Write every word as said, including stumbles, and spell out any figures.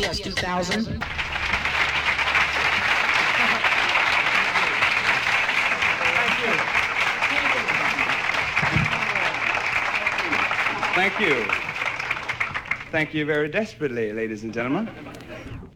S two thousand. Thank you. Thank you very desperately, ladies and gentlemen.